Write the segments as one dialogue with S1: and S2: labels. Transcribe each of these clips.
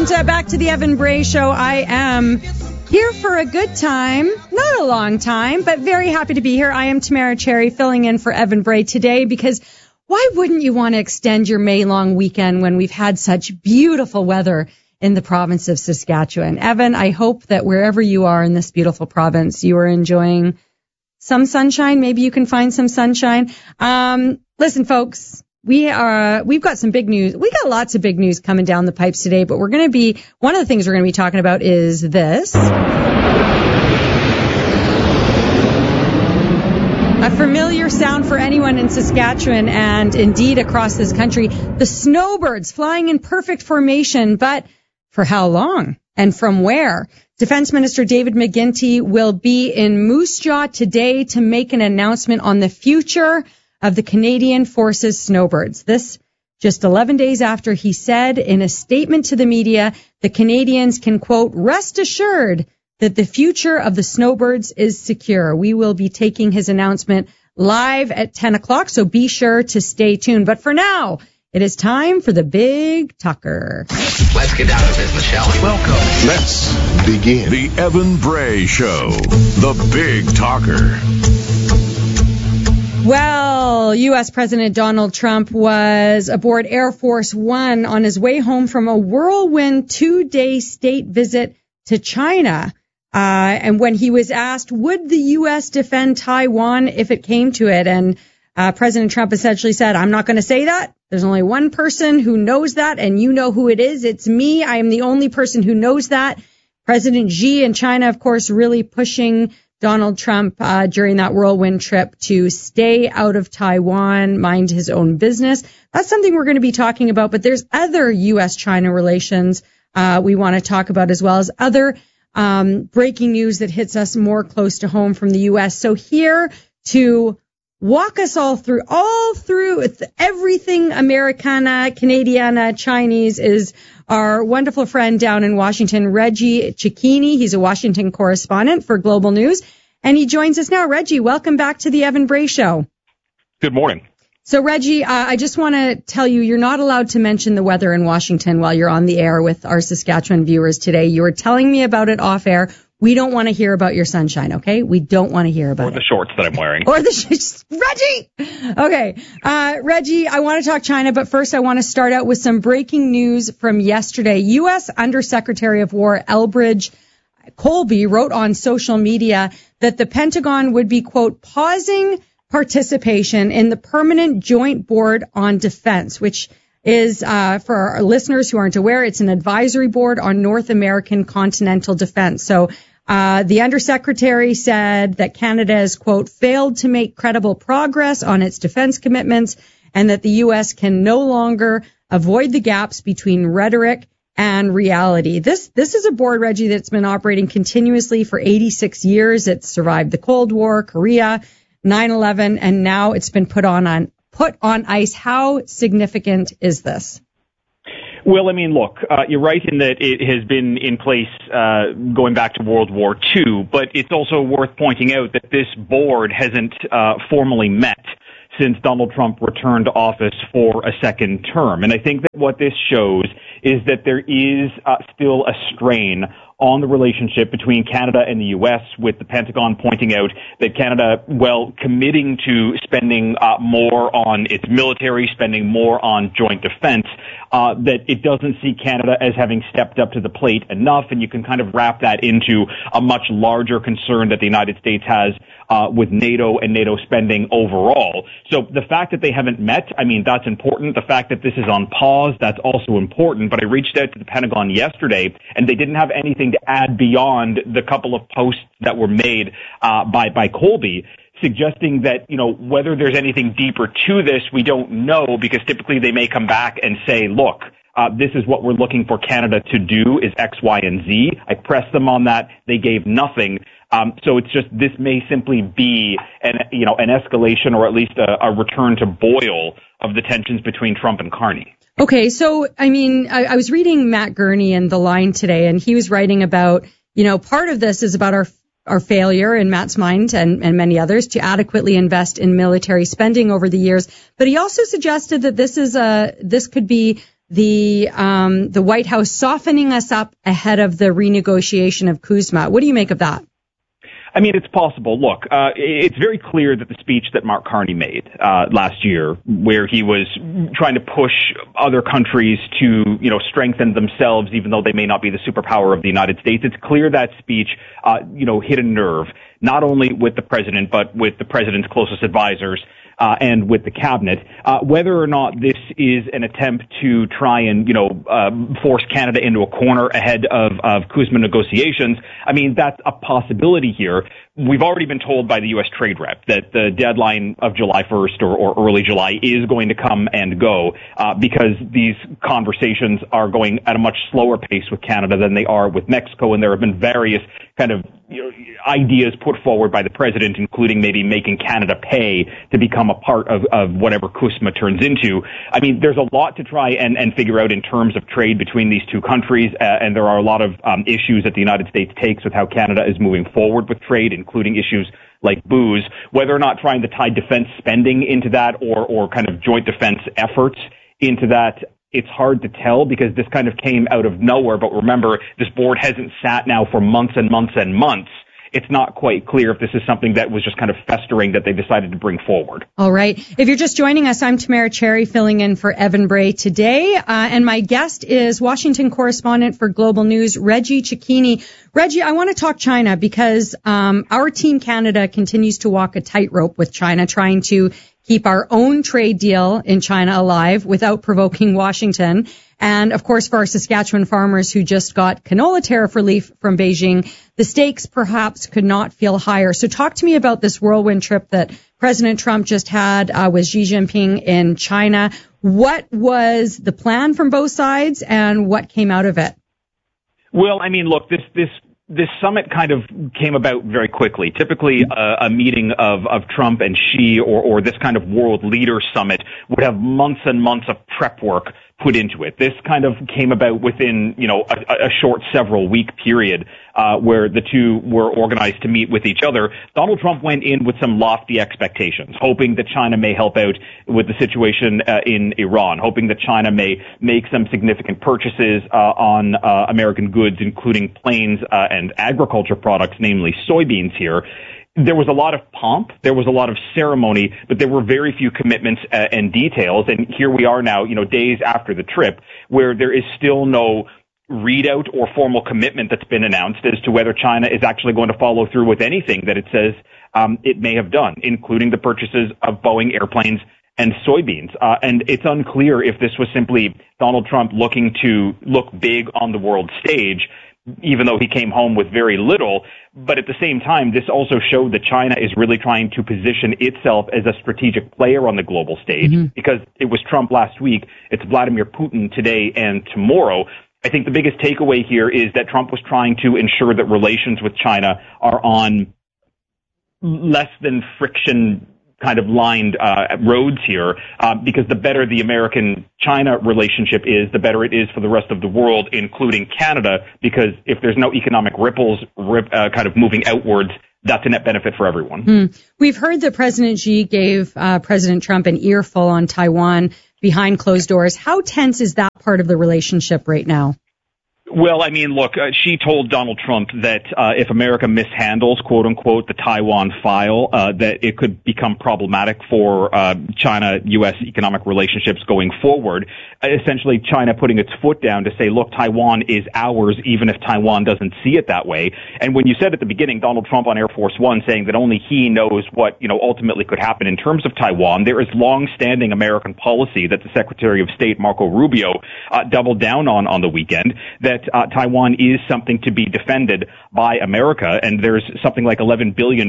S1: and back to the Evan Bray Show. I am here for a good time, not a long time, but very happy to be here. I am Tamara Cherry, filling in for Evan Bray today, because why wouldn't you want to extend your May-long weekend when we've had such beautiful weather in the province of Saskatchewan? Evan, I hope that wherever you are in this beautiful province, you are enjoying some sunshine. Maybe you can find some sunshine. Listen, folks. We've got some big news. We got lots of big news coming down the pipes today, but one of the things we're going to be talking about is this. A familiar sound for anyone in Saskatchewan and indeed across this country. The snowbirds flying in perfect formation, but for how long and from where? Defense Minister David McGuinty will be in Moose Jaw today to make an announcement on the future of the Canadian Forces snowbirds. This just 11 days after he said in a statement to the media, the Canadians can, quote, rest assured that the future of the snowbirds is secure. We will be taking his announcement live at 10 o'clock, so be sure to stay tuned. But for now, it is time for the Big Talker.
S2: Let's get down to business, shall we?
S3: Welcome. Let's begin.
S4: The Evan Bray Show, the Big Talker.
S1: Well, U.S. President Donald Trump was aboard Air Force One on his way home from a whirlwind 2-day state visit to China. And when he was asked, would the U.S. defend Taiwan if it came to it? And President Trump essentially said, I'm not going to say that. There's only one person who knows that, and you know who it is. It's me. I am the only person who knows that. President Xi in China, of course, really pushing Donald Trump during that whirlwind trip to stay out of Taiwan, mind his own business. That's something we're going to be talking about, but there's other U.S.-China relations we want to talk about, as well as other breaking news that hits us more close to home from the U.S. So here to walk us all through everything Americana, Canadiana, Chinese is our wonderful friend down in Washington, Reggie Cecchini. He's a Washington correspondent for Global News, and he joins us now. Reggie, welcome back to the Evan Bray Show.
S5: Good morning.
S1: So, Reggie, I just want to tell you, you're not allowed to mention the weather in Washington while you're on the air with our Saskatchewan viewers today. You were telling me about it off air. We don't want to hear about your sunshine, okay? We don't want to hear about it.
S5: Or the shorts that I'm wearing.
S1: Or the Reggie! Okay. Reggie, I want to talk China, but first I want to start out with some breaking news from yesterday. U.S. Undersecretary of War Elbridge Colby wrote on social media that the Pentagon would be, quote, pausing participation in the Permanent Joint Board on Defense, which is, for our listeners who aren't aware, it's an advisory board on North American continental defense. So the undersecretary said that Canada has, quote, failed to make credible progress on its defense commitments, and that the U.S. can no longer avoid the gaps between rhetoric and reality. This is a board, Reggie, that's been operating continuously for 86 years. It's survived the Cold War, Korea, 9/11, and now it's been put on ice. How significant is this?
S5: Well, I mean, look, you're right in that it has been in place going back to World War II, but it's also worth pointing out that this board hasn't formally met since Donald Trump returned to office for a second term. And I think that what this shows is that there is still a strain on the relationship between Canada and the U.S., with the Pentagon pointing out that Canada, well, committing to spending more on its military, spending more on joint defense, that it doesn't see Canada as having stepped up to the plate enough, and you can kind of wrap that into a much larger concern that the United States has with NATO and NATO spending overall. So the fact that they haven't met, I mean, that's important. The fact that this is on pause, that's also important. But I reached out to the Pentagon yesterday, and they didn't have anything to add beyond the couple of posts that were made by Colby, suggesting that, you know, whether there's anything deeper to this, we don't know, because typically they may come back and say, look, this is what we're looking for Canada to do is X, Y, and Z. I pressed them on that. They gave nothing. So it's just, this may simply be an escalation, or at least a return to boil of the tensions between Trump and Carney.
S1: Okay, so, I mean, I was reading Matt Gurney in The Line today, and he was writing about, you know, part of this is about our failure in Matt's mind and many others to adequately invest in military spending over the years. But he also suggested that this could be the White House softening us up ahead of the renegotiation of CUSMA. What do you make of that?
S5: I mean, it's possible. Look, it's very clear that the speech that Mark Carney made last year, where he was trying to push other countries to, strengthen themselves, even though they may not be the superpower of the United States, it's clear that speech, hit a nerve, not only with the president, but with the president's closest advisors. And with the cabinet, whether or not this is an attempt to try and, force Canada into a corner ahead of CUSMA negotiations, I mean, that's a possibility here. We've already been told by the U.S. trade rep that the deadline of July 1st or early July is going to come and go because these conversations are going at a much slower pace with Canada than they are with Mexico, and there have been various kind of ideas put forward by the president, including maybe making Canada pay to become a part of whatever CUSMA turns into. I mean, there's a lot to try and figure out in terms of trade between these two countries, and there are a lot of issues that the United States takes with how Canada is moving forward with trade, including issues like booze. Whether or not trying to tie defense spending into that or kind of joint defense efforts into that, it's hard to tell because this kind of came out of nowhere. But remember, this board hasn't sat now for months and months and months. It's not quite clear if this is something that was just kind of festering that they decided to bring forward.
S1: All right. If you're just joining us, I'm Tamara Cherry filling in for Evan Bray today. And my guest is Washington correspondent for Global News, Reggie Cecchini. Reggie, I want to talk China because our Team Canada continues to walk a tightrope with China, trying to keep our own trade deal in China alive without provoking Washington. And, of course, for our Saskatchewan farmers who just got canola tariff relief from Beijing, the stakes perhaps could not feel higher. So talk to me about this whirlwind trip that President Trump just had with Xi Jinping in China. What was the plan from both sides and what came out of it?
S5: Well, I mean, look, this summit kind of came about very quickly. Typically, a meeting of Trump and Xi or this kind of world leader summit would have months and months of prep work put into it. This kind of came about within, a short several week period where the two were organized to meet with each other. Donald Trump went in with some lofty expectations, hoping that China may help out with the situation in Iran, hoping that China may make some significant purchases on American goods, including planes and agriculture products, namely soybeans here. There was a lot of pomp, there was a lot of ceremony, but there were very few commitments and details. And here we are now, days after the trip, where there is still no readout or formal commitment that's been announced as to whether China is actually going to follow through with anything that it says it may have done, including the purchases of Boeing airplanes and soybeans. And it's unclear if this was simply Donald Trump looking to look big on the world stage, even though he came home with very little. But at the same time, this also showed that China is really trying to position itself as a strategic player on the global stage, because it was Trump last week, it's Vladimir Putin today and tomorrow. I think the biggest takeaway here is that Trump was trying to ensure that relations with China are on less than friction kind of lined roads here, because the better the American-China relationship is, the better it is for the rest of the world, including Canada, because if there's no economic ripples kind of moving outwards, that's a net benefit for everyone.
S1: We've heard that President Xi gave President Trump an earful on Taiwan behind closed doors. How tense is that part of the relationship right now?
S5: Well, I mean, look, she told Donald Trump that if America mishandles, quote unquote, the Taiwan file, that it could become problematic for China-U.S. economic relationships going forward. Essentially, China putting its foot down to say, look, Taiwan is ours, even if Taiwan doesn't see it that way. And when you said at the beginning, Donald Trump on Air Force One saying that only he knows what, ultimately could happen in terms of Taiwan, there is long-standing American policy that the Secretary of State, Marco Rubio, doubled down on the weekend, that Taiwan is something to be defended by America, and there's something like $11 billion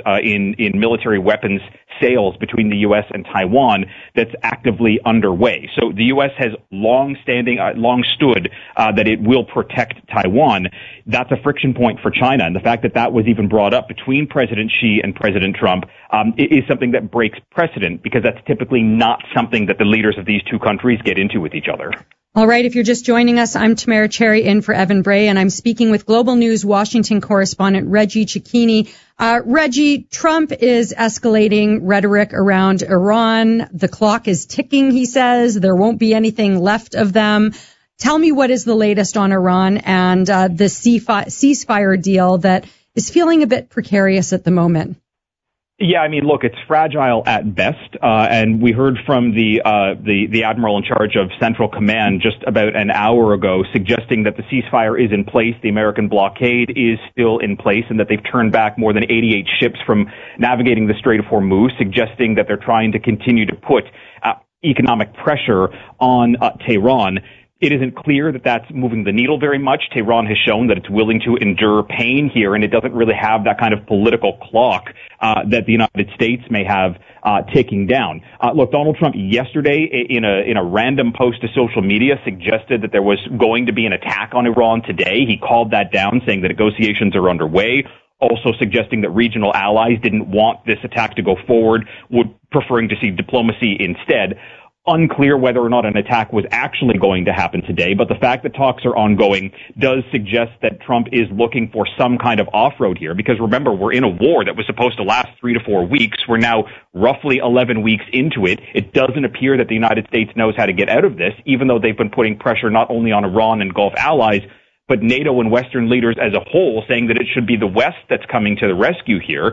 S5: in military weapons sales between the U.S. and Taiwan that's actively underway. So the U.S. has long stood that it will protect Taiwan. That's a friction point for China, and the fact that that was even brought up between President Xi and President Trump is something that breaks precedent, because that's typically not something that the leaders of these two countries get into with each other.
S1: All right, if you're just joining us, I'm Tamara Cherry in for Evan Bray, and I'm speaking with Global News Washington correspondent Reggie Cecchini. Reggie, Trump is escalating rhetoric around Iran. The clock is ticking, he says. There won't be anything left of them. Tell me what is the latest on Iran and the ceasefire deal that is feeling a bit precarious at the moment.
S5: Yeah, I mean, look, it's fragile at best, and we heard from the admiral in charge of Central Command just about an hour ago, suggesting that the ceasefire is in place, the American blockade is still in place, and that they've turned back more than 88 ships from navigating the Strait of Hormuz, suggesting that they're trying to continue to put economic pressure on Tehran. It isn't clear that that's moving the needle very much. Tehran has shown that it's willing to endure pain here, and it doesn't really have that kind of political clock that the United States may have ticking down. Look, Donald Trump yesterday in a random post to social media suggested that there was going to be an attack on Iran today. He called that down, saying that negotiations are underway. Also suggesting that regional allies didn't want this attack to go forward, preferring to see diplomacy instead. Unclear whether or not an attack was actually going to happen today, but the fact that talks are ongoing does suggest that Trump is looking for some kind of off-road here, because remember, we're in a war that was supposed to last 3 to 4 weeks. We're now roughly 11 weeks into it. It doesn't appear that the United States knows how to get out of this, even though they've been putting pressure not only on Iran and Gulf allies, but NATO and Western leaders as a whole, saying that it should be the West that's coming to the rescue here.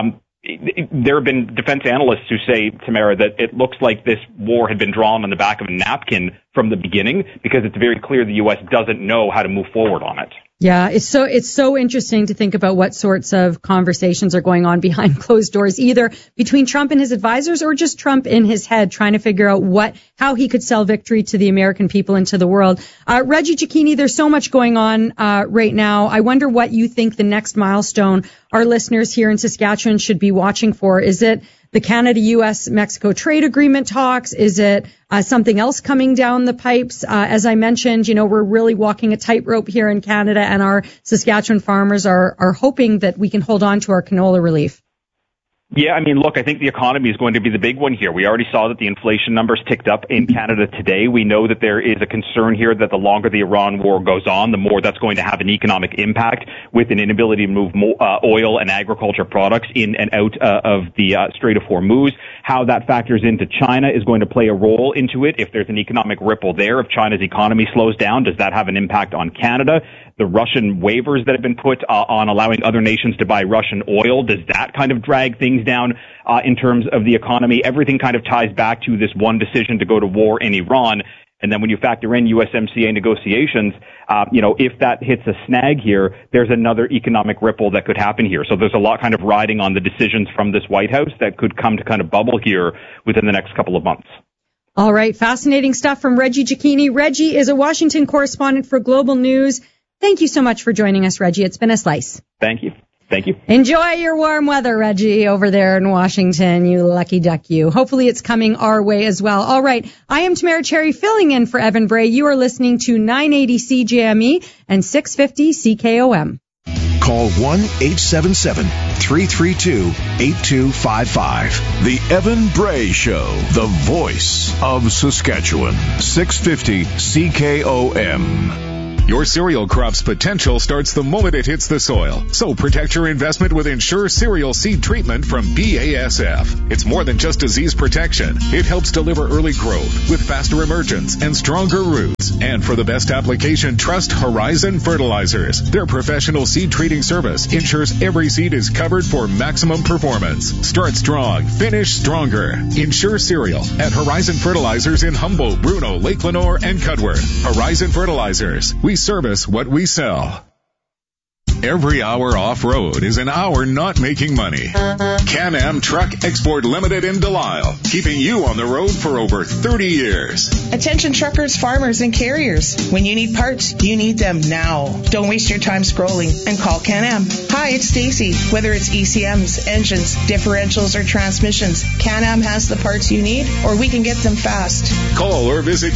S5: There have been defense analysts who say, Tamara, that it looks like this war had been drawn on the back of a napkin from the beginning, because it's very clear the U.S. doesn't know how to move forward on it.
S1: Yeah, it's so interesting to think about what sorts of conversations are going on behind closed doors, either between Trump and his advisors or just Trump in his head, trying to figure out how he could sell victory to the American people and to the world. Reggie Cecchini, there's so much going on right now. I wonder what you think the next milestone our listeners here in Saskatchewan should be watching for. Is it the Canada-U.S.-Mexico trade agreement talks? Is it something else coming down the pipes? As I mentioned, we're really walking a tightrope here in Canada, and our Saskatchewan farmers are hoping that we can hold on to our canola relief.
S5: Yeah, I mean, look, I think the economy is going to be the big one here. We already saw that the inflation numbers ticked up in Canada today. We know that there is a concern here that the longer the Iran war goes on, the more that's going to have an economic impact, with an inability to move oil and agriculture products in and out of the Strait of Hormuz. How that factors into China is going to play a role into it. If there's an economic ripple there, if China's economy slows down, does that have an impact on Canada? The Russian waivers that have been put on allowing other nations to buy Russian oil, does that kind of drag things down in terms of the economy? Everything kind of ties back to this one decision to go to war in Iran. And then when you factor in USMCA negotiations, if that hits a snag here, there's another economic ripple that could happen here. So there's a lot kind of riding on the decisions from this White House that could come to kind of bubble here within the next couple of months.
S1: All right. Fascinating stuff from Reggie Cecchini. Reggie is a Washington correspondent for Global News. Thank you so much for joining us, Reggie. It's been a slice.
S5: Thank you. Thank you.
S1: Enjoy your warm weather, Reggie, over there in Washington. You lucky duck, you. Hopefully it's coming our way as well. All right. I am Tamara Cherry filling in for Evan Bray. You are listening to 980 CJME and 650 CKOM.
S4: Call 1-877-332-8255. The Evan Bray Show, the voice of Saskatchewan. 650 CKOM. Your cereal crop's potential starts the moment it hits the soil. So protect your investment with Ensure Cereal Seed Treatment from BASF. It's more than just disease protection. It helps deliver early growth with faster emergence and stronger roots. And for the best application, trust Horizon Fertilizers. Their professional seed treating service ensures every seed is covered for maximum performance. Start strong, finish stronger. Ensure Cereal at Horizon Fertilizers in Humboldt, Bruno, Lake Lenore, and Cudworth. Horizon Fertilizers. We service what we sell. Every hour off-road is an hour not making money. Can-Am Truck Export Limited in Delisle, keeping you on the road for over 30 years.
S6: Attention truckers, farmers, and carriers. When you need parts, you need them now. Don't waste your time scrolling and call Can-Am. Hi, it's Stacy. Whether it's ECMs, engines, differentials, or transmissions, Can-Am has the parts you need, or we can get them fast.
S4: Call or visit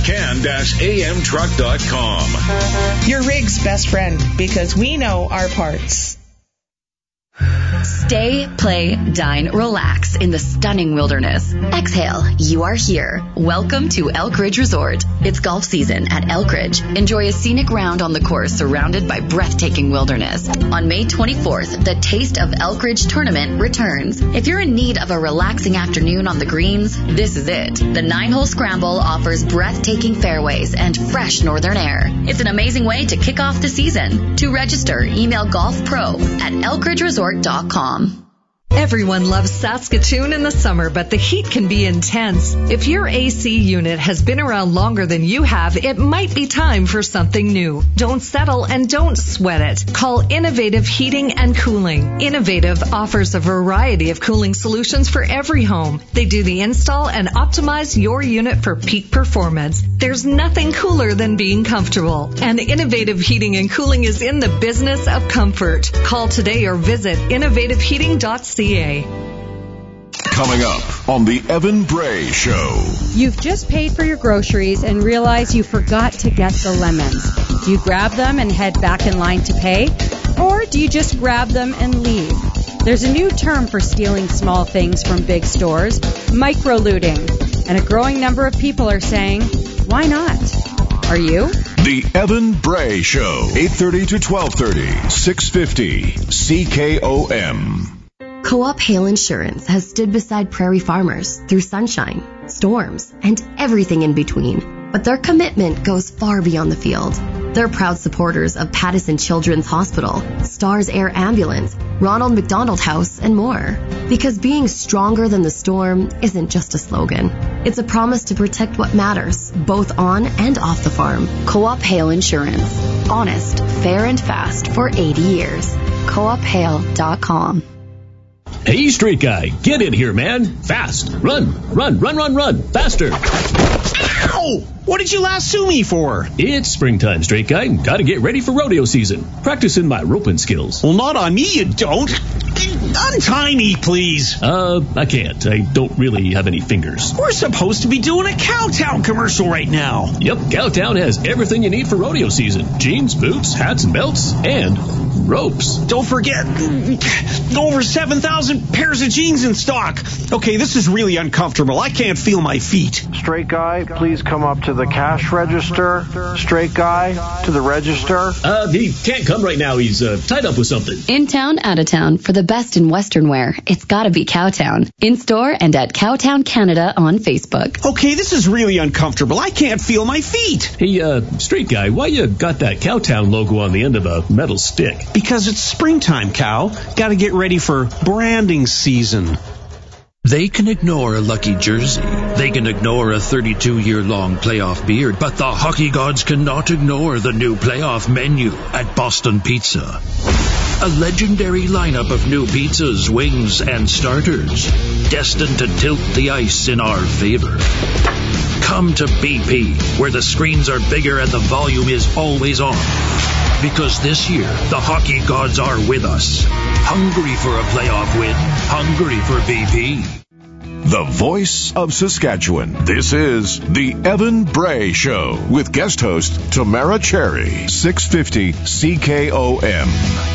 S4: can-amtruck.com.
S6: Your rig's best friend, because we know our parts.
S7: Stay, play, dine, relax in the stunning wilderness. Exhale, you are here. Welcome to Elk Ridge Resort. It's golf season at Elk Ridge. Enjoy a scenic round on the course surrounded by breathtaking wilderness. On May 24th, the Taste of Elk Ridge tournament returns. If you're in need of a relaxing afternoon on the greens, this is it. The 9-hole scramble offers breathtaking fairways and fresh northern air. It's an amazing way to kick off the season. To register, email golfpro@elkridgeresort.com.
S8: Everyone loves Saskatoon in the summer, but the heat can be intense. If your AC unit has been around longer than you have, it might be time for something new. Don't settle and don't sweat it. Call Innovative Heating and Cooling. Innovative offers a variety of cooling solutions for every home. They do the install and optimize your unit for peak performance. There's nothing cooler than being comfortable. And Innovative Heating and Cooling is in the business of comfort. Call today or visit innovativeheating.ca.
S4: Coming up on the Evan Bray Show.
S1: You've just paid for your groceries and realize you forgot to get the lemons. Do you grab them and head back in line to pay? Or do you just grab them and leave? There's a new term for stealing small things from big stores, micro-looting. And a growing number of people are saying, why not? Are you?
S4: The Evan Bray Show, 8:30 to 12:30, 650 CKOM.
S9: Co-op Hail Insurance has stood beside prairie farmers through sunshine, storms, and everything in between. But their commitment goes far beyond the field. They're proud supporters of Pattison Children's Hospital, Stars Air Ambulance, Ronald McDonald House, and more. Because being stronger than the storm isn't just a slogan. It's a promise to protect what matters, both on and off the farm. Co-op Hail Insurance. Honest, fair, and fast for 80 years. CoopHail.com.
S10: Hey, street guy, get in here, man. Fast. Run, faster.
S11: Ow! What did you lasso me for?
S10: It's springtime, straight guy. Gotta get ready for rodeo season. Practicing my roping skills.
S11: Well, not on me, you don't. Untie me, please.
S10: I can't. I don't really have any fingers.
S11: We're supposed to be doing a Cowtown commercial right now.
S10: Yep, Cowtown has everything you need for rodeo season. Jeans, boots, hats and belts, and ropes.
S11: Don't forget, over 7,000 pairs of jeans in stock. Okay, this is really uncomfortable. I can't feel my feet.
S12: Straight guy, please come up to the cash register. Straight guy, to the register.
S10: He can't come right now. He's tied up with something.
S9: In town, out of town, for the best in Western wear, it's gotta be Cowtown. In store and at Cowtown Canada on Facebook.
S11: Okay, this is really uncomfortable. I can't feel my feet.
S10: Hey, street guy, why you got that Cowtown logo on the end of a metal stick?
S11: Because it's springtime, Cow. Gotta get ready for branding season.
S13: They can ignore a lucky jersey. They can ignore a 32-year-long playoff beard. But the hockey gods cannot ignore the new playoff menu at Boston Pizza. A legendary lineup of new pizzas, wings, and starters, destined to tilt the ice in our favor. Come to BP, where the screens are bigger and the volume is always on. Because this year, the hockey gods are with us. Hungry for a playoff win. Hungry for BP.
S4: The voice of Saskatchewan. This is the Evan Bray Show with guest host Tamara Cherry, 650 CKOM.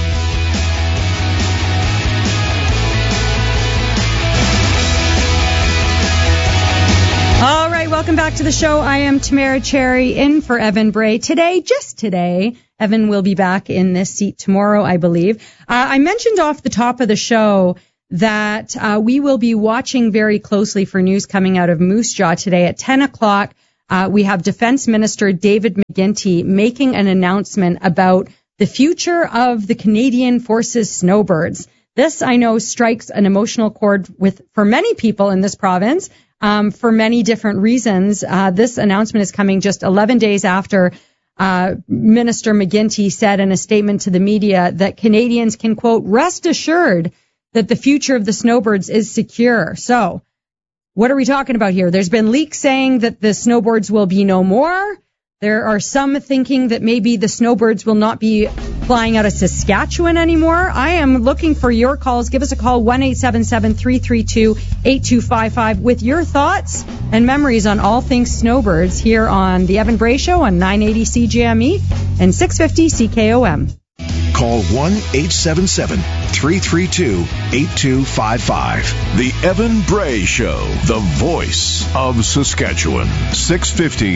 S1: All right, welcome back to the show. I am Tamara Cherry in for Evan Bray. Today, just today, Evan will be back in this seat tomorrow, I believe. I mentioned off the top of the show that we will be watching very closely for news coming out of Moose Jaw today at 10 o'clock. We have Defense Minister David McGuinty making an announcement about the future of the Canadian Forces snowbirds. This, I know, strikes an emotional chord for many people in this province. For many different reasons. This announcement is coming just 11 days after Minister McGuinty said in a statement to the media that Canadians can, quote, rest assured that the future of the snowbirds is secure. So what are we talking about here? There's been leaks saying that the snowbirds will be no more. There are some thinking that maybe the snowbirds will not be flying out of Saskatchewan anymore. I am looking for your calls. Give us a call, 1-877-332-8255, with your thoughts and memories on all things snowbirds here on The Evan Bray Show on 980 CJME and 650 CKOM.
S3: Call 1-877-332-8255.
S4: The Evan Bray Show, the voice of Saskatchewan. 650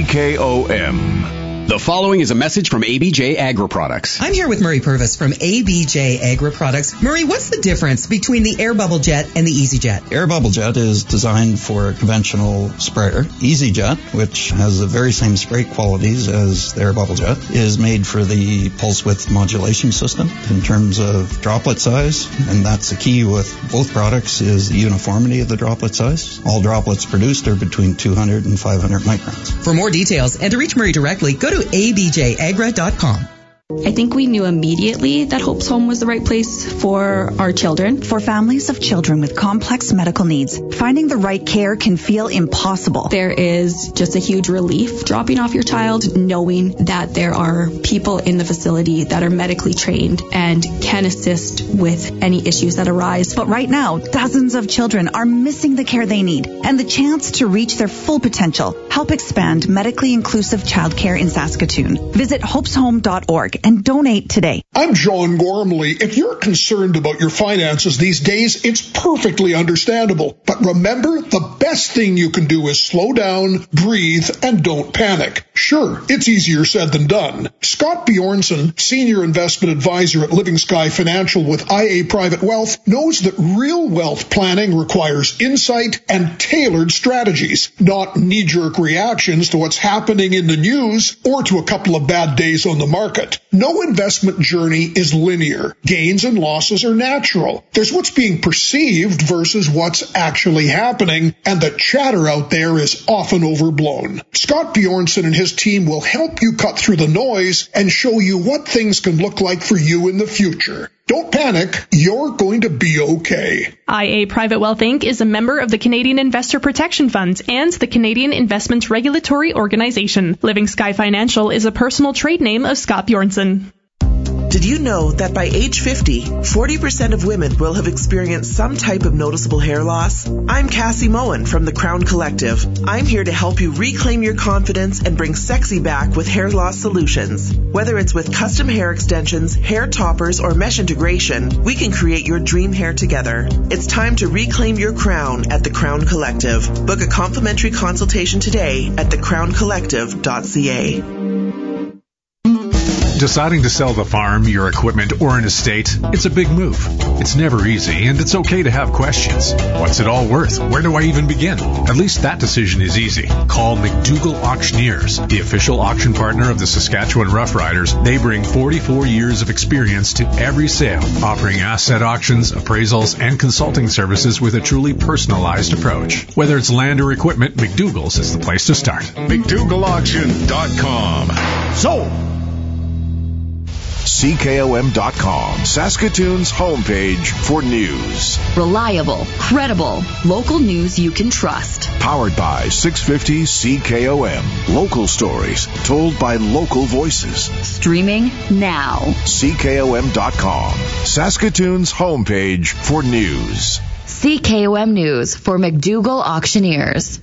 S4: CKOM.
S14: The following is a message from ABJ Agri-Products.
S15: I'm here with Murray Purvis from ABJ Agri-Products. Murray, what's the difference between the Air Bubble Jet and the Easy Jet?
S16: Air Bubble Jet is designed for a conventional sprayer. Easy Jet, which has the very same spray qualities as the Air Bubble Jet, is made for the pulse width modulation system in terms of droplet size, and that's the key with both products is the uniformity of the droplet size. All droplets produced are between 200 and 500 microns.
S15: For more details and to reach Murray directly, go to abjagra.com.
S17: I think we knew immediately that Hope's Home was the right place for our children.
S18: For families of children with complex medical needs, finding the right care can feel impossible.
S17: There is just a huge relief dropping off your child, knowing that there are people in the facility that are medically trained and can assist with any issues that arise.
S18: But right now, dozens of children are missing the care they need and the chance to reach their full potential. Help expand medically inclusive childcare in Saskatoon. Visit hopeshome.org and donate today.
S19: I'm John Gormley. If you're concerned about your finances these days, it's perfectly understandable. But remember, the best thing you can do is slow down, breathe, and don't panic. Sure, it's easier said than done. Scott Bjornson, Senior Investment Advisor at Living Sky Financial with IA Private Wealth, knows that real wealth planning requires insight and tailored strategies, not knee-jerk reactions to what's happening in the news or to a couple of bad days on the market. No investment journey is linear. Gains and losses are natural. There's what's being perceived versus what's actually happening, and the chatter out there is often overblown. Scott Bjornson and his team will help you cut through the noise and show you what things can look like for you in the future. Don't panic. You're going to be okay.
S20: IA Private Wealth Inc. is a member of the Canadian Investor Protection Fund and the Canadian Investments Regulatory Organization. Living Sky Financial is a personal trade name of Scott Bjornson.
S21: Did you know that by age 50, 40% of women will have experienced some type of noticeable hair loss? I'm Cassie Moen from the Crown Collective. I'm here to help you reclaim your confidence and bring sexy back with hair loss solutions. Whether it's with custom hair extensions, hair toppers, or mesh integration, we can create your dream hair together. It's time to reclaim your crown at the Crown Collective. Book a complimentary consultation today at thecrowncollective.ca.
S22: Deciding to sell the farm, your equipment, or an estate, it's a big move. It's never easy, and it's okay to have questions. What's it all worth? Where do I even begin? At least that decision is easy. Call McDougall Auctioneers, the official auction partner of the Saskatchewan Roughriders. They bring 44 years of experience to every sale, offering asset auctions, appraisals, and consulting services with a truly personalized approach. Whether it's land or equipment, McDougall's is the place to start.
S4: McDougallAuction.com.
S19: So,
S3: CKOM.com, Saskatoon's homepage for news.
S7: Reliable, credible, local news you can trust.
S3: Powered by 650 CKOM. Local stories told by local voices.
S7: Streaming now.
S3: CKOM.com, Saskatoon's homepage for news.
S7: CKOM News for McDougall Auctioneers.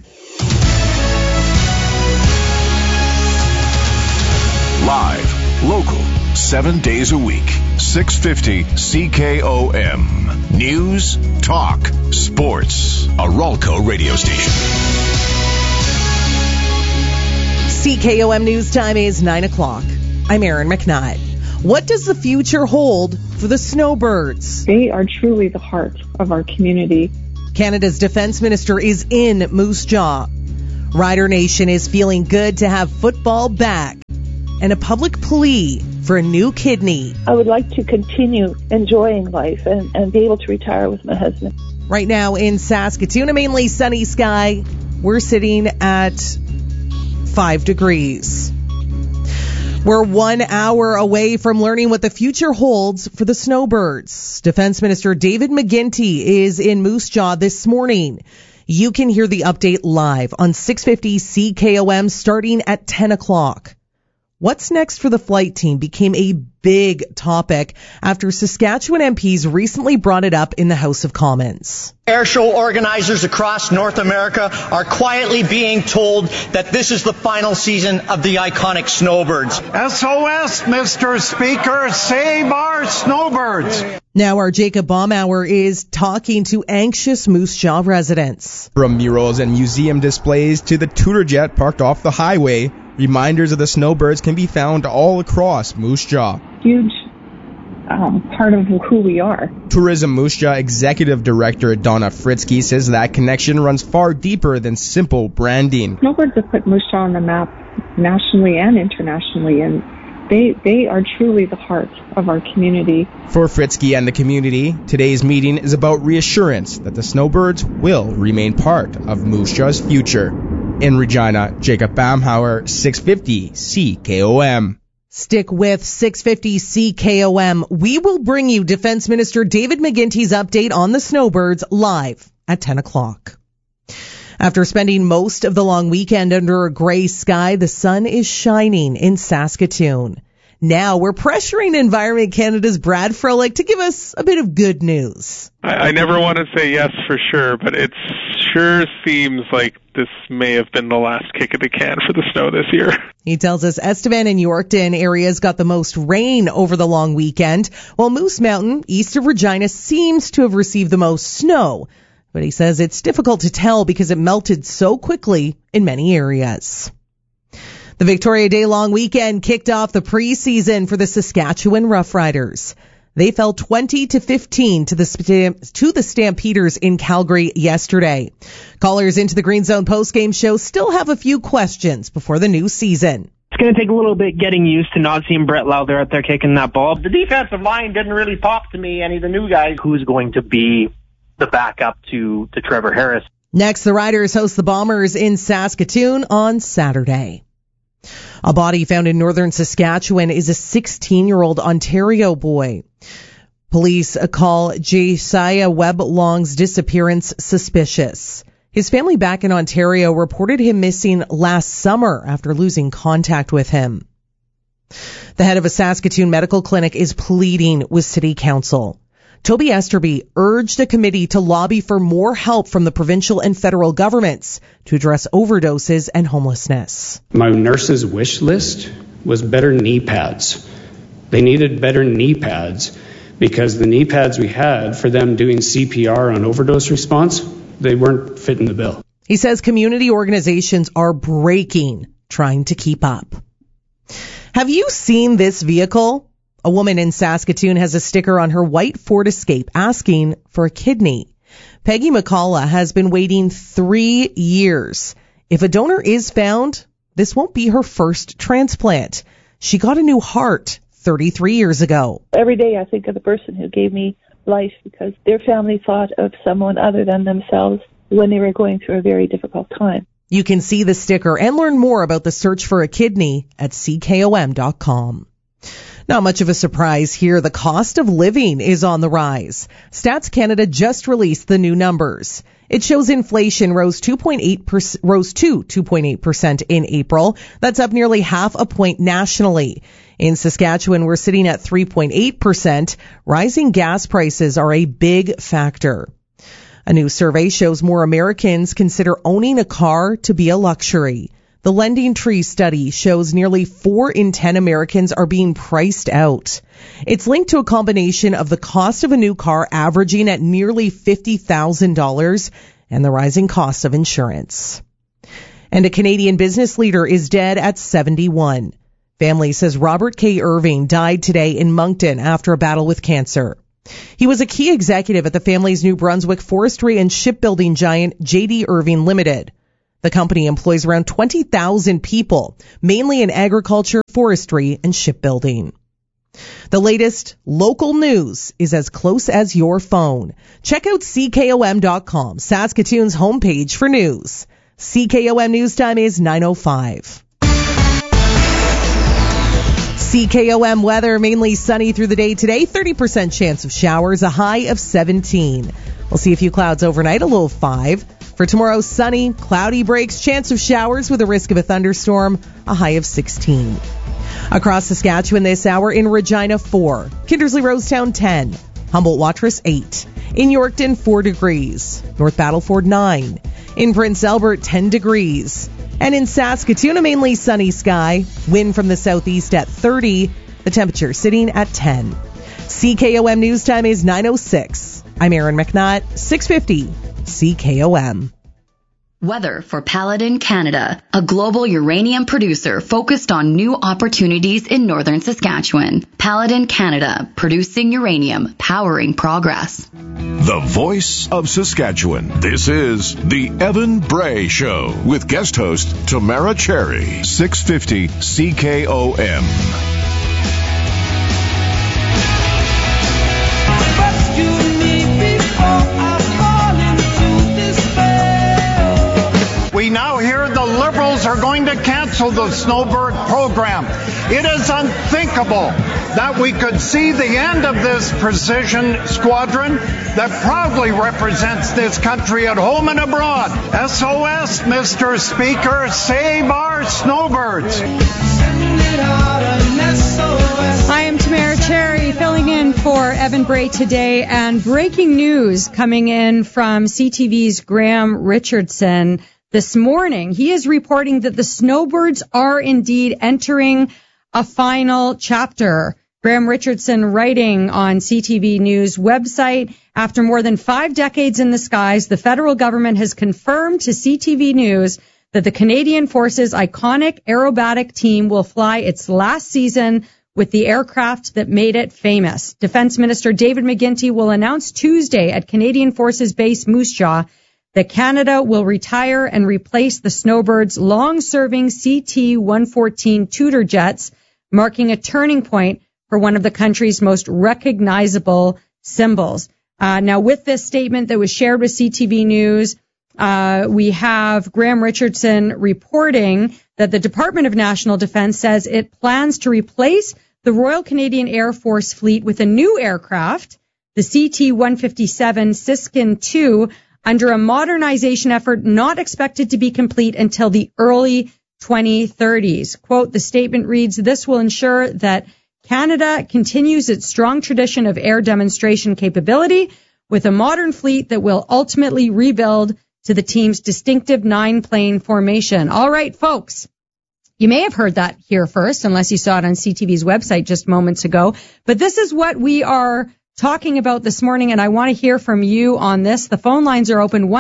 S3: Live, local, 7 days a week. 650 CKOM. News, talk, sports. A Ralco radio station.
S23: CKOM News time is 9 o'clock. I'm Erin McKnight. What does the future hold for the snowbirds?
S24: They are truly the heart of our community.
S23: Canada's defense minister is in Moose Jaw. Rider Nation is feeling good to have football back. And a public plea for a new kidney.
S24: I would like to continue enjoying life and be able to retire with my husband.
S23: Right now in Saskatoon, a mainly sunny sky. We're sitting at 5 degrees. We're 1 hour away from learning what the future holds for the snowbirds. Defense Minister David McGuinty is in Moose Jaw this morning. You can hear the update live on 650 CKOM starting at 10 o'clock. What's next for the flight team became a big topic after Saskatchewan MPs recently brought it up in the House of Commons.
S2: Airshow organizers across North America are quietly being told that this is the final season of the iconic Snowbirds.
S5: SOS, Mr. Speaker, save our Snowbirds.
S23: Now our Jacob Baumauer is talking to anxious Moose Jaw residents.
S6: From murals and museum displays to the Tudor jet parked off the highway, reminders of the Snowbirds can be found all across Moose Jaw.
S24: Huge part of who we are.
S6: Tourism Moose Jaw Executive Director Donna Fritzky says that connection runs far deeper than simple branding.
S24: Snowbirds have put Moose Jaw on the map nationally and internationally, and they are truly the heart of our community.
S6: For Fritzky and the community, today's meeting is about reassurance that the Snowbirds will remain part of Moose Jaw's future. In Regina, Jacob Baumauer, 650 CKOM.
S23: Stick with 650 CKOM. We will bring you Defense Minister David McGuinty's update on the Snowbirds live at 10 o'clock. After spending most of the long weekend under a gray sky, the sun is shining in Saskatoon. Now we're pressuring Environment Canada's Brad Froelich to give us a bit of good news.
S8: I never want to say yes for sure, but it sure seems like this may have been the last kick of the can for the snow this year.
S23: He tells us Estevan and Yorkton areas got the most rain over the long weekend, while Moose Mountain, east of Regina, seems to have received the most snow. But he says it's difficult to tell because it melted so quickly in many areas. The Victoria Day long weekend kicked off the preseason for the Saskatchewan Roughriders. They fell 20-15 to the Stampeders in Calgary yesterday. Callers into the Green Zone postgame show still have a few questions before the new season.
S25: It's going to take a little bit getting used to not seeing Brett Lowther out there kicking that ball.
S26: The defensive line didn't really pop to me, any of the new guys.
S25: Who's going to be the backup to Trevor Harris?
S23: Next, the Riders host the Bombers in Saskatoon on Saturday. A body found in northern Saskatchewan is a 16-year-old Ontario boy. Police call Josiah Webb-Long's disappearance suspicious. His family back in Ontario reported him missing last summer after losing contact with him. The head of a Saskatoon medical clinic is pleading with City Council. Toby Esterby urged a committee to lobby for more help from the provincial and federal governments to address overdoses and homelessness.
S27: My nurse's wish list was better knee pads. They needed better knee pads because the knee pads we had for them doing CPR on overdose response, they weren't fitting the bill.
S23: He says community organizations are breaking, trying to keep up. Have you seen this vehicle? A woman in Saskatoon has a sticker on her white Ford Escape asking for a kidney. Peggy McCullough has been waiting 3 years. If a donor is found, this won't be her first transplant. She got a new heart 33 years ago.
S24: Every day I think of the person who gave me life because their family thought of someone other than themselves when they were going through a very difficult time.
S23: You can see the sticker and learn more about the search for a kidney at ckom.com. Not much of a surprise here. The cost of living is on the rise. Stats Canada just released the new numbers. It shows inflation rose to 2.8% in April. That's up nearly half a point nationally. In Saskatchewan, we're sitting at 3.8%. Rising gas prices are a big factor. A new survey shows more Americans consider owning a car to be a luxury. The Lending Tree study shows nearly 4 in 10 Americans are being priced out. It's linked to a combination of the cost of a new car averaging at nearly $50,000 and the rising cost of insurance. And a Canadian business leader is dead at 71. Family says Robert K. Irving died today in Moncton after a battle with cancer. He was a key executive at the family's New Brunswick forestry and shipbuilding giant J.D. Irving Limited. The company employs around 20,000 people, mainly in agriculture, forestry, and shipbuilding. The latest local news is as close as your phone. Check out CKOM.com, Saskatoon's homepage for news. CKOM news time is 9:05. CKOM weather, mainly sunny through the day today, 30% chance of showers, a high of 17. We'll see a few clouds overnight, a low of 5. For tomorrow, sunny, cloudy breaks, chance of showers with a risk of a thunderstorm, a high of 16. Across Saskatchewan this hour, in Regina 4, Kindersley Rosetown 10, Humboldt Watrous 8, in Yorkton 4 degrees, North Battleford 9, in Prince Albert 10 degrees, and in Saskatoon a mainly sunny sky, wind from the southeast at 30, the temperature sitting at 10. CKOM news time is 9:06. I'm Aaron McNutt, 650 CKOM.
S7: Weather for Paladin Canada, a global uranium producer focused on new opportunities in northern Saskatchewan. Paladin Canada, producing uranium, powering progress.
S3: The voice of Saskatchewan. This is the Evan Bray Show with guest host Tamara Cherry, 650 CKOM.
S5: We now hear the Liberals are going to cancel the Snowbird program. It is unthinkable that we could see the end of this precision squadron that proudly represents this country at home and abroad. SOS, Mr. Speaker, save our snowbirds.
S1: I am Tamara Cherry, filling in for Evan Bray today, and breaking news coming in from CTV's Graham Richardson. This morning, he is reporting that the Snowbirds are indeed entering a final chapter. Graham Richardson writing on CTV News website, after more than 5 decades in the skies, the federal government has confirmed to CTV News that the Canadian Forces' iconic aerobatic team will fly its last season with the aircraft that made it famous. Defense Minister David McGuinty will announce Tuesday at Canadian Forces Base Moose Jaw that Canada will retire and replace the Snowbirds' long-serving CT-114 Tudor jets, marking a turning point for one of the country's most recognizable symbols. Now, with this statement that was shared with CTV News, we have Graham Richardson reporting that the Department of National Defense says it plans to replace the Royal Canadian Air Force fleet with a new aircraft, the CT-157 Siskin II, under a modernization effort not expected to be complete until the early 2030s. Quote, the statement reads, this will ensure that Canada continues its strong tradition of air demonstration capability with a modern fleet that will ultimately rebuild to the team's distinctive 9-plane formation. All right, folks. You may have heard that here first, unless you saw it on CTV's website just moments ago. But this is what we are talking about this morning, and I want to hear from you on this. The phone lines are open,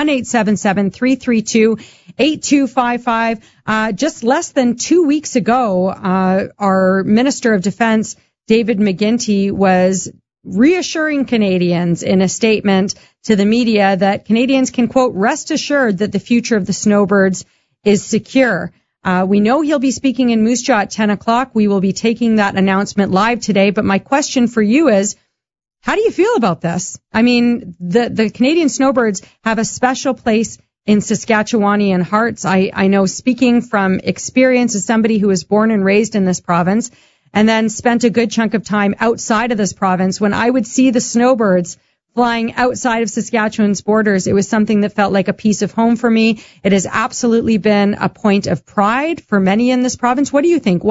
S1: 1-877-332-8255. Just less than 2 weeks ago, our Minister of Defense, David McGuinty, was reassuring Canadians in a statement to the media that Canadians can, quote, rest assured that the future of the Snowbirds is secure. We know he'll be speaking in Moose Jaw at 10 o'clock. We will be taking that announcement live today. But my question for you is, how do you feel about this? I mean, the Canadian Snowbirds have a special place in Saskatchewanian hearts. I know, speaking from experience as somebody who was born and raised in this province and then spent a good chunk of time outside of this province, when I would see the Snowbirds flying outside of Saskatchewan's borders, it was something that felt like a piece of home for me. It has absolutely been a point of pride for many in this province. What do you think?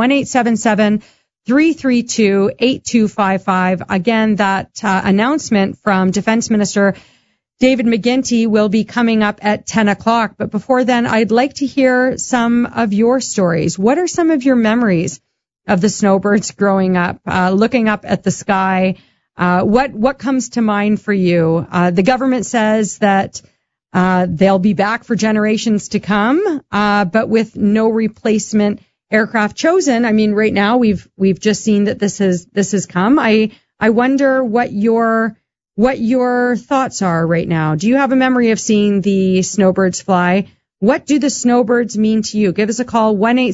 S1: 1-877-332-8255. Again, that announcement from Defense Minister David McGuinty will be coming up at 10 o'clock. But before then, I'd like to hear some of your stories. What are some of your memories of the Snowbirds growing up, looking up at the sky? What comes to mind for you? The government says that they'll be back for generations to come, but with no replacement aircraft chosen. I mean, right now we've just seen that this has come. I wonder what your thoughts are right now. Do you have a memory of seeing the Snowbirds fly? What do the Snowbirds mean to you? Give us a call,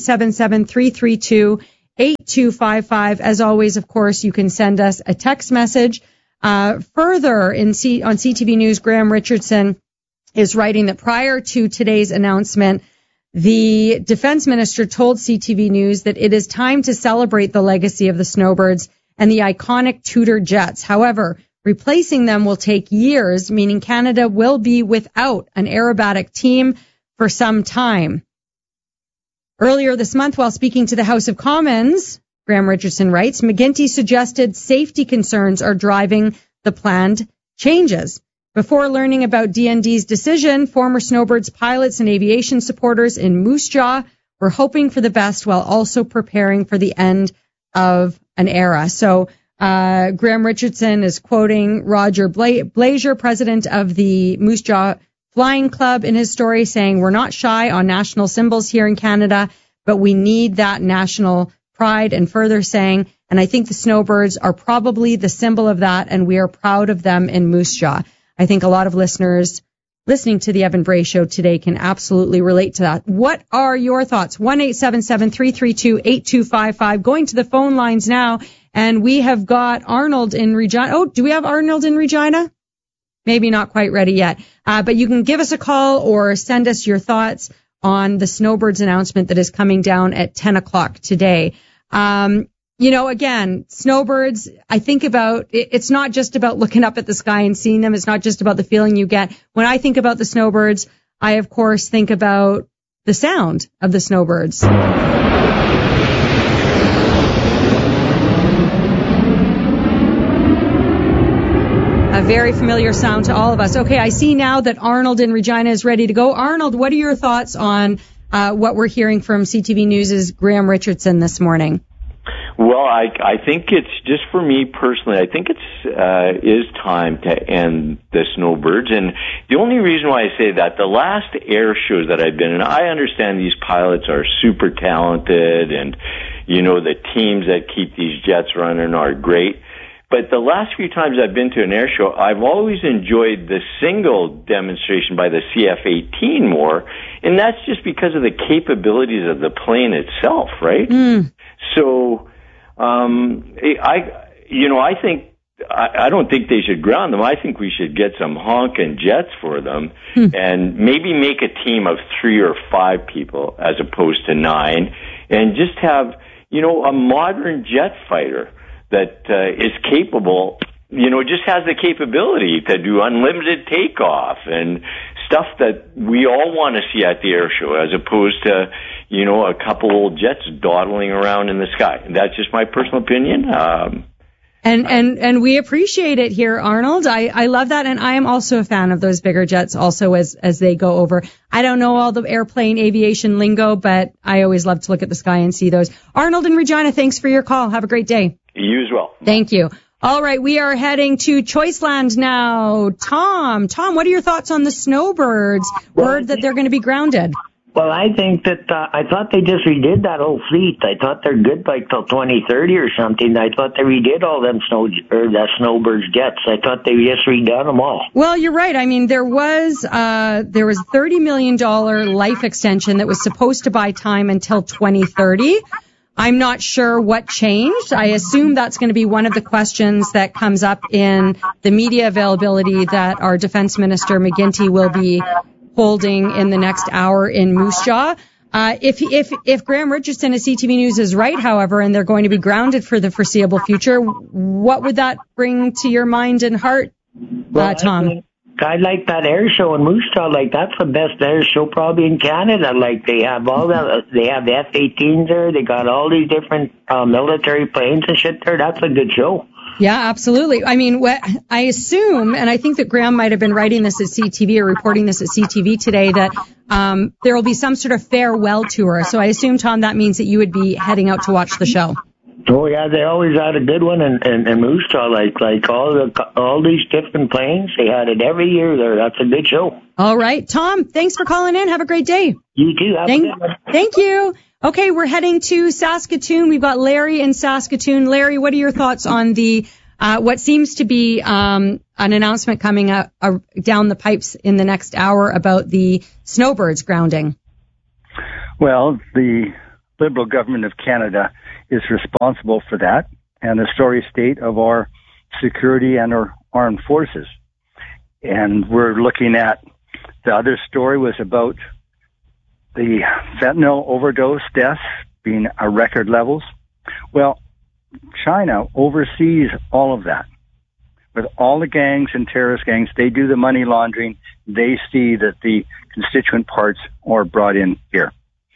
S1: 1-877-332-8255. As always, of course, you can send us a text message. Further, on CTV News, Graham Richardson is writing that prior to today's announcement, the defense minister told CTV News that it is time to celebrate the legacy of the Snowbirds and the iconic Tudor jets. However, replacing them will take years, meaning Canada will be without an aerobatic team for some time. Earlier this month, while speaking to the House of Commons, Graham Richardson writes, McGuinty suggested safety concerns are driving the planned changes. Before learning about DND's decision, former Snowbirds pilots and aviation supporters in Moose Jaw were hoping for the best while also preparing for the end of an era. So Graham Richardson is quoting Roger Blazier, president of the Moose Jaw Flying Club, in his story, saying, we're not shy on national symbols here in Canada, but we need that national pride. And further saying, and I think the Snowbirds are probably the symbol of that, and we are proud of them in Moose Jaw. I think a lot of listeners listening to the Evan Bray Show today can absolutely relate to that. What are your thoughts? 1-877-332-8255. Going to the phone lines now, and we have got Arnold in Regina. Oh, do we have Arnold in Regina? Maybe not quite ready yet. But you can give us a call or send us your thoughts on the Snowbirds announcement that is coming down at 10 o'clock today. Again, Snowbirds, I think about, it's not just about looking up at the sky and seeing them. It's not just about the feeling you get. When I think about the Snowbirds, I, of course, think about the sound of the Snowbirds. A very familiar sound to all of us. Okay, I see now that Arnold in Regina is ready to go. Arnold, what are your thoughts on what we're hearing from CTV News' Graham Richardson this morning?
S9: Well, I think it's, just for me personally, I think is time to end the Snowbirds. And the only reason why I say that, the last air shows that I've been in, I understand these pilots are super talented and, the teams that keep these jets running are great. But the last few times I've been to an air show, I've always enjoyed the single demonstration by the CF-18 more, and that's just because of the capabilities of the plane itself, right? So, I don't think they should ground them. I think we should get some honking jets for them and maybe make a team of 3 or 5 people as opposed to 9, and just have, a modern jet fighter that is capable, just has the capability to do unlimited takeoff and stuff that we all want to see at the air show, as opposed to, a couple old jets dawdling around in the sky. That's just my personal opinion.
S1: And we appreciate it here, Arnold. I love that, and I am also a fan of those bigger jets also as they go over. I don't know all the airplane aviation lingo, but I always love to look at the sky and see those. Arnold in Regina, thanks for your call. Have a great day.
S9: You as well.
S1: Thank you. All right, we are heading to Choiceland now. Tom, what are your thoughts on the Snowbirds? Word that they're going to be grounded.
S10: Well, I think that I thought they just redid that whole fleet. I thought they're good like till 2030 or something. I thought they redid all them Snowbirds jets. I thought they just redone them all.
S1: Well, you're right. I mean, there was $30 million life extension that was supposed to buy time until 2030. I'm not sure what changed. I assume that's going to be one of the questions that comes up in the media availability that our Defense Minister McGuinty will be holding in the next hour in Moose Jaw. If Graham Richardson of CTV News is right, however, and they're going to be grounded for the foreseeable future, what would that bring to your mind and heart, Tom?
S10: I like that air show in Moose Jaw. Like, that's the best air show probably in Canada. Like, they have they have the F-18s there. They got all these different military planes and shit there. That's a good show.
S1: Yeah, absolutely. I mean, what I assume, and I think that Graham might have been writing this at CTV or reporting this at CTV today, that there will be some sort of farewell tour. So I assume, Tom, that means that you would be heading out to watch the show.
S10: Oh yeah, they always had a good one in Moose Jaw. Like all these different planes, they had it every year there. That's a good show.
S1: All right, Tom, thanks for calling in. Have a great day.
S10: You too.
S1: Thank you. Okay, we're heading to Saskatoon. We've got Larry in Saskatoon. Larry, what are your thoughts on the what seems to be an announcement coming down the pipes in the next hour about the Snowbirds grounding?
S11: Well, the Liberal government of Canada is responsible for that, and the sorry state of our security and our armed forces. And we're looking at, the other story was about the fentanyl overdose deaths being at record levels. Well, China oversees all of that. With all the gangs and terrorist gangs, they do the money laundering. They see that the constituent parts are brought in here.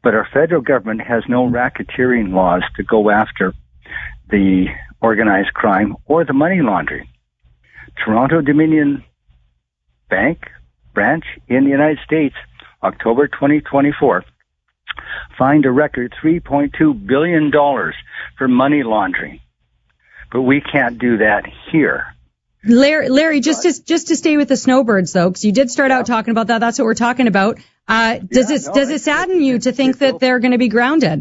S11: But our federal government has no racketeering laws to go after the organized crime or the money laundering. Toronto Dominion Bank branch in the United States, October 2024, fined a record $3.2 billion for money laundering. But we can't do that here.
S1: Larry, just to stay with the snowbirds, though, because you did start out talking about that. That's what we're talking about. Does it sadden you to think that they're going to be grounded?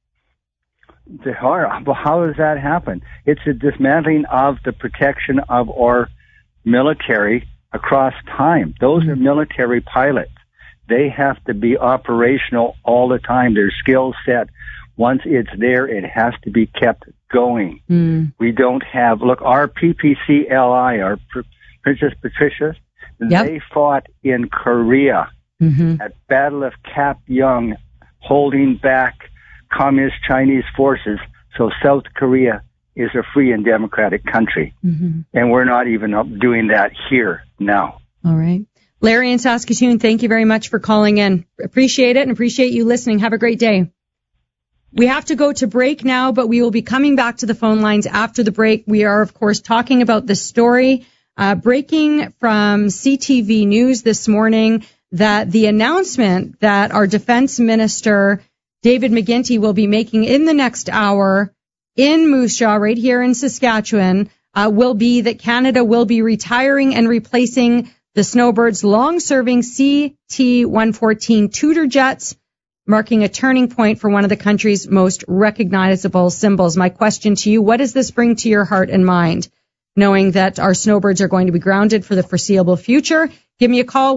S11: Well, how does that happen? It's a dismantling of the protection of our military across time. Those are military pilots. They have to be operational all the time. Their skill set, once it's there, it has to be kept going. We don't have, look, our PPCLI, our Princess Patricia, they fought in Korea at Battle of Cap Young, holding back Communist Chinese forces, so South Korea is a free and democratic country. And we're not even doing that here now.
S1: All right. Larry in Saskatoon, thank you very much for calling in. Appreciate it and appreciate you listening. Have a great day. We have to go to break now, but we will be coming back to the phone lines after the break. We are, of course, talking about this story breaking from CTV News this morning, that the announcement that our defense minister, David McGuinty, will be making in the next hour in Moose Jaw, right here in Saskatchewan, will be that Canada will be retiring and replacing the Snowbirds' long-serving CT-114 Tudor jets, marking a turning point for one of the country's most recognizable symbols. My question to you, what does this bring to your heart and mind, knowing that our Snowbirds are going to be grounded for the foreseeable future? Give me a call,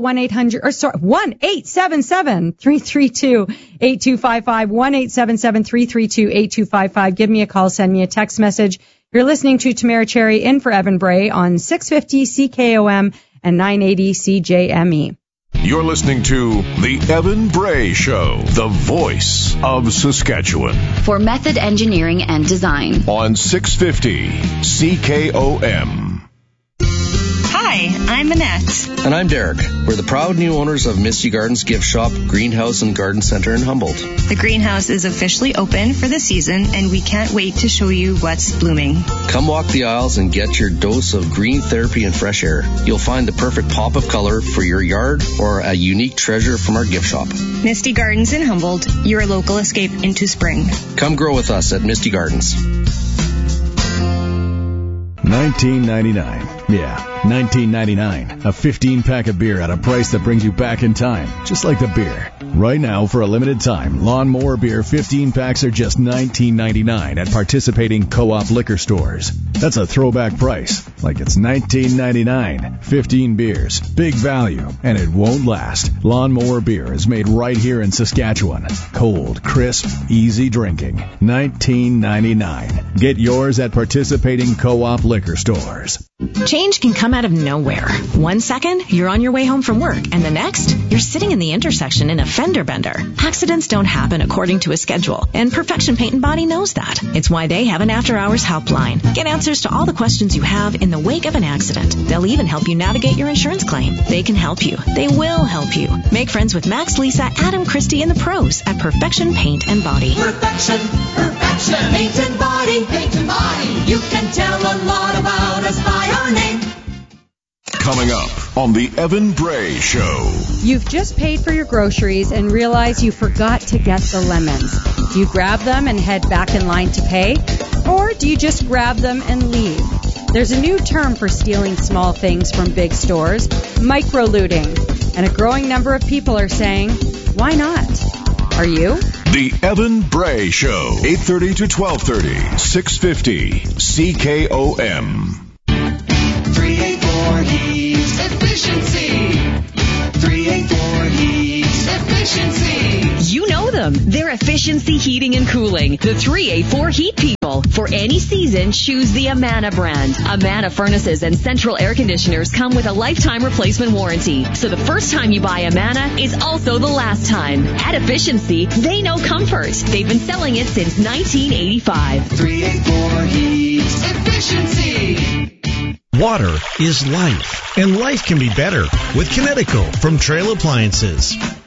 S1: 1-877-332-8255, 1-877-332-8255. Give me a call, send me a text message. You're listening to Tamara Cherry in for Evan Bray on 650 CKOM and 980 CJME.
S3: You're listening to The Evan Bray Show, the voice of Saskatchewan.
S7: For method engineering and design.
S3: On 650 CKOM.
S12: Hi, I'm Annette.
S13: And I'm Derek. We're the proud new owners of Misty Gardens Gift Shop, Greenhouse and Garden Center in Humboldt.
S12: The greenhouse is officially open for the season, and we can't wait to show you what's blooming.
S13: Come walk the aisles and get your dose of green therapy and fresh air. You'll find the perfect pop of color for your yard or a unique treasure from our gift shop.
S12: Misty Gardens in Humboldt, your local escape into spring.
S13: Come grow with us at Misty Gardens.
S14: $19.99. Yeah, $19.99. A 15-pack of beer at a price that brings you back in time, just like the beer. Right now, for a limited time, Lawnmower Beer 15 packs are just $19.99 at participating co-op liquor stores. That's a throwback price, like it's $19.99. 15 beers, big value, and it won't last. Lawnmower Beer is made right here in Saskatchewan. Cold, crisp, easy drinking. $19.99. Get yours at participating co-op liquor stores.
S15: Change can come out of nowhere. 1 second, you're on your way home from work, and the next, you're sitting in the intersection in a fender bender. Accidents don't happen according to a schedule, and Perfection Paint and Body knows that. It's why they have an after-hours helpline. Get answers to all the questions you have in the wake of an accident. They'll even help you navigate your insurance claim. They can help you. They will help you. Make friends with Max, Lisa, Adam, Christy, and the pros at Perfection Paint and Body.
S16: Perfection, paint and body, paint and body. You can tell a lot about us by our name.
S3: Coming up on the Evan Bray Show.
S1: You've just paid for your groceries and realize you forgot to get the lemons. Do you grab them and head back in line to pay? Or do you just grab them and leave? There's a new term for stealing small things from big stores, micro-looting. And a growing number of people are saying, why not? Are you?
S3: The Evan Bray Show, 8:30 to 12:30, 650 CKOM.
S16: 384 Heat Efficiency. 384 Heat Efficiency.
S7: You know them. They're Efficiency Heating and Cooling. The 384 Heat people. For any season, choose the Amana brand. Amana furnaces and central air conditioners come with a lifetime replacement warranty. So the first time you buy Amana is also the last time. At Efficiency, they know comfort. They've been selling it since 1985.
S16: 384 Heat Efficiency.
S17: Water is life, and life can be better with Kinetico from Trail Appliances.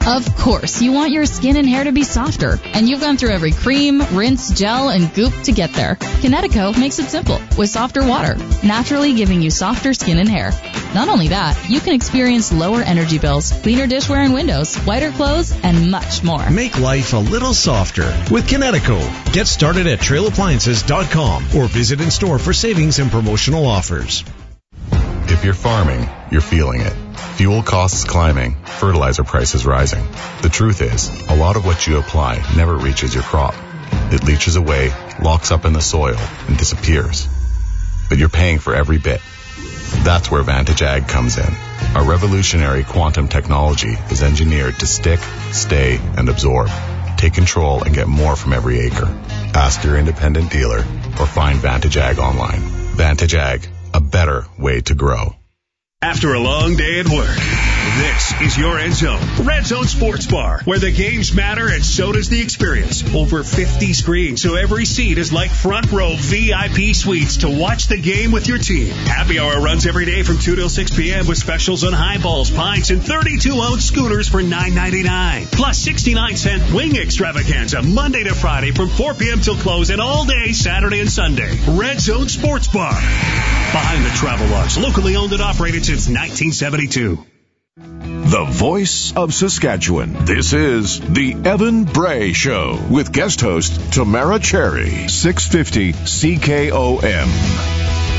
S4: Of course, you want your skin and hair to be softer, and you've gone through every cream, rinse, gel, and goop to get there. Kinetico makes it simple with softer water, naturally giving you softer skin and hair. Not only that, you can experience lower energy bills, cleaner dishware and windows, whiter clothes, and much more.
S17: Make life a little softer with Kinetico. Get started at trailappliances.com or visit in store for savings and promotional offers.
S18: If you're farming, you're feeling it. Fuel costs climbing, fertilizer prices rising. The truth is, a lot of what you apply never reaches your crop. It leaches away, locks up in the soil, and disappears. But you're paying for every bit. That's where Vantage Ag comes in. Our revolutionary quantum technology is engineered to stick, stay, and absorb. Take control and get more from every acre. Ask your independent dealer or find Vantage Ag online. Vantage Ag, a better way to grow.
S19: After a long day at work, this is your End Zone, Red Zone Sports Bar, where the games matter and so does the experience. Over 50 screens, so every seat is like front row VIP suites to watch the game with your team. Happy hour runs every day from 2 till 6 p.m. with specials on highballs, pints, and 32-ounce schooners for $9.99. Plus 69-cent wing extravaganza Monday to Friday from 4 p.m. till close and all day Saturday and Sunday. Red Zone Sports Bar. Behind the Travel Lodge, locally owned and operated since 1972.
S3: The voice of Saskatchewan. This is the Evan Bray Show with guest host Tamara Cherry, 650 CKOM.